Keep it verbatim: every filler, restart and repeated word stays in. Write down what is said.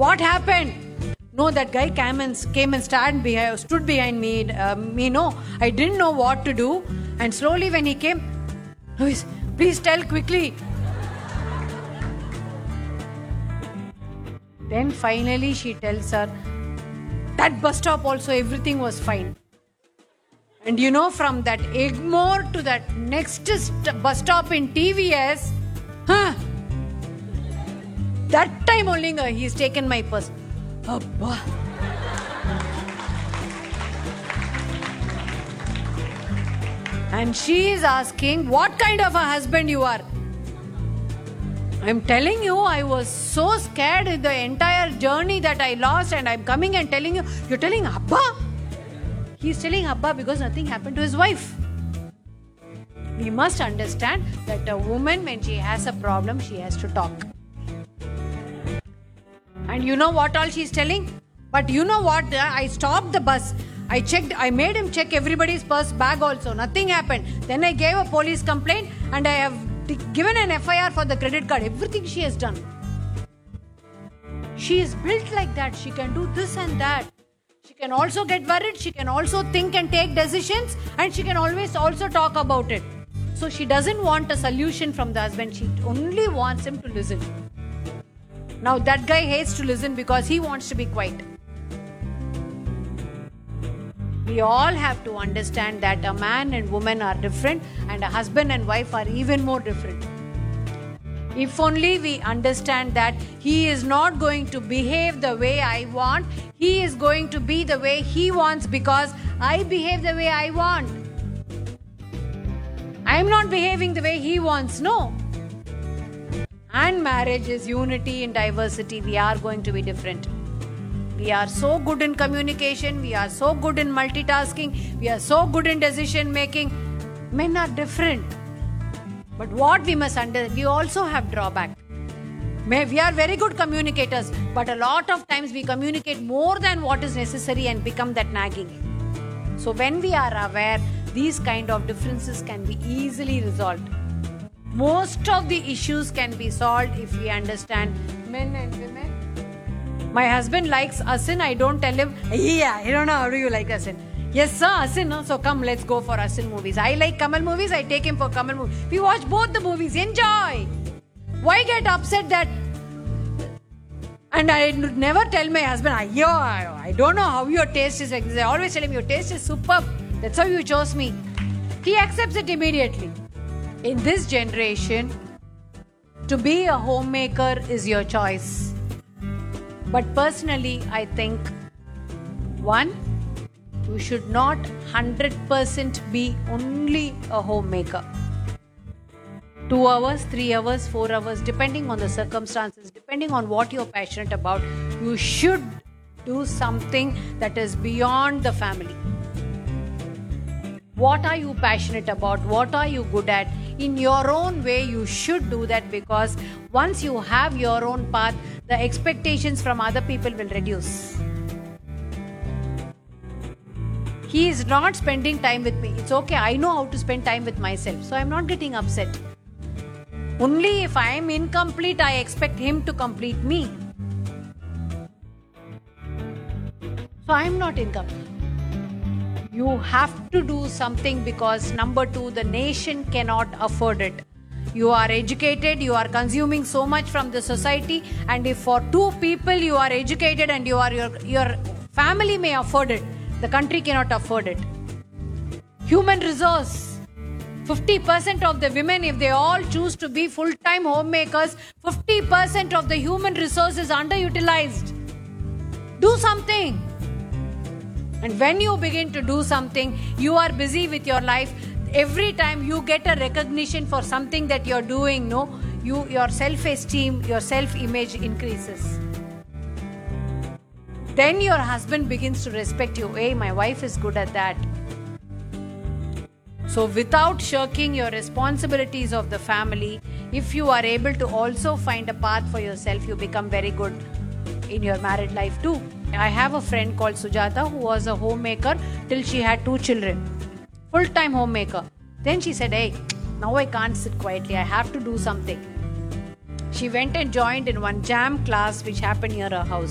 What happened? No, that guy came and came and stand behind, stood behind me. Uh, me, no, I didn't know what to do. And slowly, when he came, Louis, please tell quickly. Then finally, she tells her that bus stop also everything was fine. And you know, from that Egmore to that next st- bus stop in T V S, huh? That time only uh, he's taken my purse. Abba. And she is asking, what kind of a husband you are? I'm telling you, I was so scared in the entire journey that I lost, and I'm coming and telling you, you're telling Abba? He's telling Abba because nothing happened to his wife. We must understand that a woman, when she has a problem, she has to talk. And you know what all she's telling? But you know what? I stopped the bus. I checked, I made him check everybody's purse bag also. Nothing happened. Then I gave a police complaint and I have given an F I R for the credit card. Everything she has done. She is built like that. She can do this and that. She can also get worried. She can also think and take decisions. And she can always also talk about it. So she doesn't want a solution from the husband. She only wants him to listen. Now that guy hates to listen because he wants to be quiet. We all have to understand that a man and woman are different and a husband and wife are even more different. If only we understand that he is not going to behave the way I want, he is going to be the way he wants because I behave the way I want. I am not behaving the way he wants, no. And marriage is unity in diversity. We are going to be different. We are so good in communication. We are so good in multitasking. We are so good in decision making. Men are different. But what we must understand, we also have drawback. We are very good communicators, but a lot of times we communicate more than what is necessary and become that nagging. So when we are aware, these kind of differences can be easily resolved. Most of the issues can be solved if we understand men and women. My husband likes Asin. I don't tell him, yeah, I don't know, how do you like Asin? Yes, sir, Asin. No? So come, let's go for Asin movies. I like Kamal movies. I take him for Kamal movies. We watch both the movies. Enjoy. Why get upset that? And I never tell my husband, yo, I don't know how your taste is. I always tell him, your taste is superb. That's how you chose me. He accepts it immediately. In this generation, to be a homemaker is your choice. But personally, I think, one, you should not one hundred percent be only a homemaker. Two hours, three hours, four hours, depending on the circumstances, depending on what you're passionate about, you should do something that is beyond the family. What are you passionate about? What are you good at? In your own way, you should do that, because once you have your own path, the expectations from other people will reduce. He is not spending time with me. It's okay. I know how to spend time with myself. So I'm not getting upset. Only if I am incomplete, I expect him to complete me. So I am not incomplete. You have to do something, because number two, the nation cannot afford it. You are educated, you are consuming so much from the society, and if for two people you are educated and you are your, your family may afford it, the country cannot afford it. Human resource. fifty percent of the women, if they all choose to be full-time homemakers, fifty percent of the human resource is underutilized. Do something. And when you begin to do something, you are busy with your life. Every time you get a recognition for something that you're doing, no, you, your self-esteem, your self-image increases. Then your husband begins to respect you. Hey, my wife is good at that. So without shirking your responsibilities of the family, if you are able to also find a path for yourself, you become very good in your married life too. I have a friend called Sujata who was a homemaker till she had two children. Full-time homemaker. Then she said, hey, now I can't sit quietly. I have to do something. She went and joined in one jam class which happened near her house.